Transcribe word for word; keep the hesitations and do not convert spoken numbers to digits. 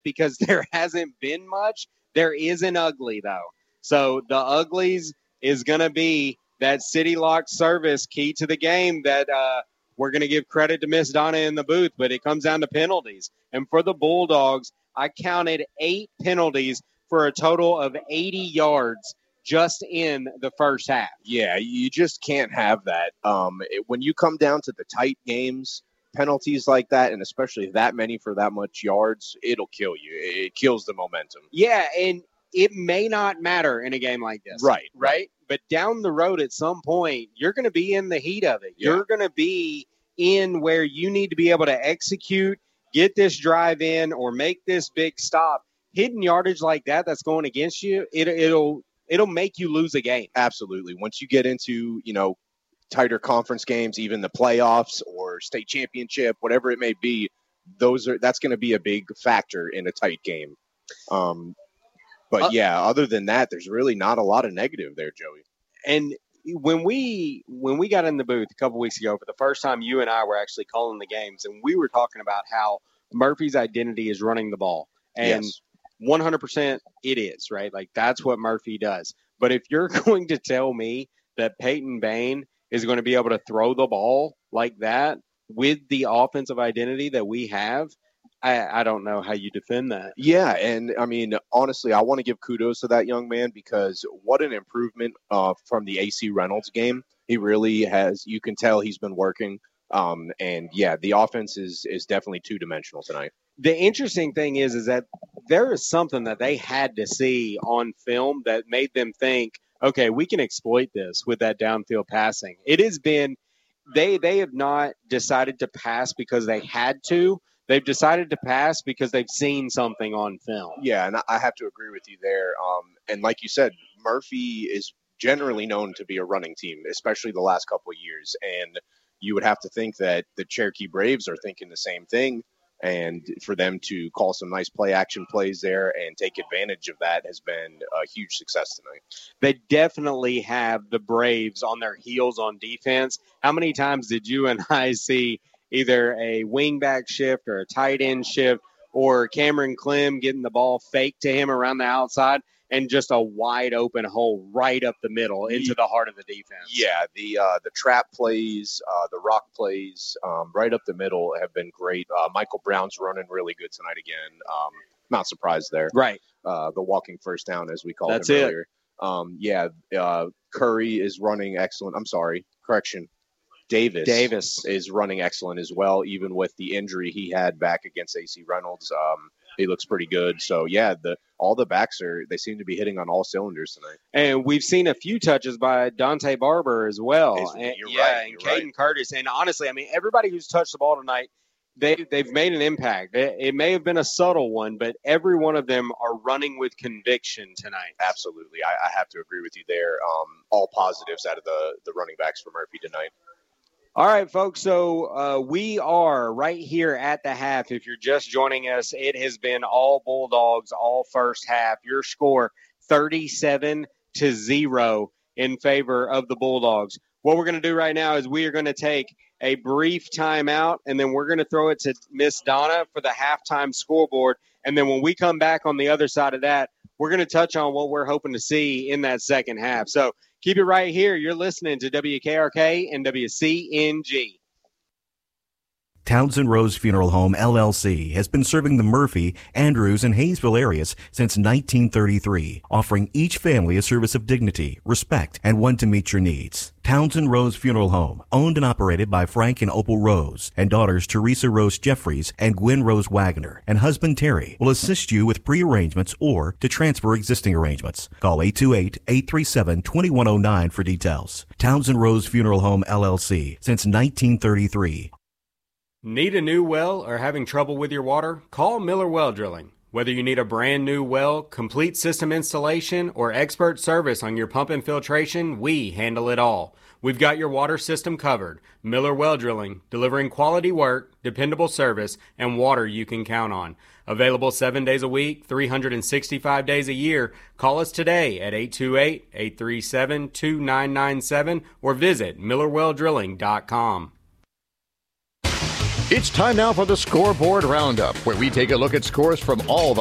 because there hasn't been much. There is an ugly, though. So the uglies is going to be that City Lock service key to the game that uh, we're going to give credit to Miss Donna in the booth, but it comes down to penalties. And for the Bulldogs, I counted eight penalties for a total of eighty yards just in the first half. Yeah, you just can't have that. Um, it, when you come down to the tight games, penalties like that, and especially that many for that much yards, it'll kill you. It kills the momentum. Yeah, and it may not matter in a game like this. Right. Right? But down the road at some point, you're going to be in the heat of it. Yeah. You're going to be in where you need to be able to execute, get this drive in, or make this big stop. Hidden yardage like that that's going against you, it, it'll it'll make you lose a game. Absolutely. Once you get into, you know, tighter conference games, even the playoffs or state championship, whatever it may be, those are that's going to be a big factor in a tight game. Um, but, uh, yeah, other than that, there's really not a lot of negative there, Joey. And when we when we got in the booth a couple weeks ago, for the first time, you and I were actually calling the games, and we were talking about how Murphy's identity is running the ball. And yes. one hundred percent it is, right? Like, that's what Murphy does. But if you're going to tell me that Peyton Bain is going to be able to throw the ball like that with the offensive identity that we have, I, I don't know how you defend that. Yeah, and, I mean, honestly, I want to give kudos to that young man because what an improvement uh, from the A C Reynolds game. He really has – you can tell he's been working. Um, and, yeah, the offense is, is definitely two-dimensional tonight. The interesting thing is, is that there is something that they had to see on film that made them think, okay, we can exploit this with that downfield passing. It has been they they have not decided to pass because they had to. They've decided to pass because they've seen something on film. Yeah, and I have to agree with you there. Um, and like you said, Murphy is generally known to be a running team, especially the last couple of years. And you would have to think that the Cherokee Braves are thinking the same thing. And for them to call some nice play action plays there and take advantage of that has been a huge success tonight. They definitely have the Braves on their heels on defense. How many times did you and I see either a wingback shift or a tight end shift or Cameron Clem getting the ball faked to him around the outside and just a wide open hole right up the middle into the heart of the defense? Yeah, the uh, the trap plays, uh, the rock plays, um, right up the middle have been great. Uh, Michael Brown's running really good tonight again. Um, not surprised there. Right. Uh, the walking first down, as we called That's him it. earlier. Um, yeah, uh, Curry is running excellent. I'm sorry, correction. Davis, Davis is running excellent as well, even with the injury he had back against A C Reynolds. Um, he looks pretty good. So, yeah, the all the backs are – they seem to be hitting on all cylinders tonight. And we've seen a few touches by Dante Barber as well. Is, and, you're yeah, right, and you're Caden right. Curtis. And honestly, I mean, everybody who's touched the ball tonight, they, they've made an impact. It, it may have been a subtle one, but every one of them are running with conviction tonight. Absolutely. I, I have to agree with you there. Um, all positives out of the, the running backs for Murphy tonight. All right, folks, so uh, we are right here at the half. If you're just joining us, it has been all Bulldogs all first half. Your score, thirty-seven to zero in favor of the Bulldogs. What we're going to do right now is we are going to take a brief timeout, and then we're going to throw it to Miss Donna for the halftime scoreboard. And then when we come back on the other side of that, we're going to touch on what we're hoping to see in that second half. So keep it right here. You're listening to W K R K and W C N G. Townsend Rose Funeral Home, L L C, has been serving the Murphy, Andrews, and Hayesville areas since nineteen thirty-three, offering each family a service of dignity, respect, and one to meet your needs. Townsend Rose Funeral Home, owned and operated by Frank and Opal Rose, and daughters Teresa Rose Jeffries and Gwen Rose Wagner, and husband Terry, will assist you with pre-arrangements or to transfer existing arrangements. Call eight two eight, eight three seven, two one zero nine for details. Townsend Rose Funeral Home, L L C, since nineteen thirty-three. Need a new well or having trouble with your water? Call Miller Well Drilling. Whether you need a brand new well, complete system installation, or expert service on your pump and filtration, we handle it all. We've got your water system covered. Miller Well Drilling, delivering quality work, dependable service, and water you can count on. Available seven days a week, three hundred sixty-five days a year. Call us today at eight two eight, eight three seven, two nine nine seven or visit miller well drilling dot com. It's time now for the Scoreboard Roundup, where we take a look at scores from all the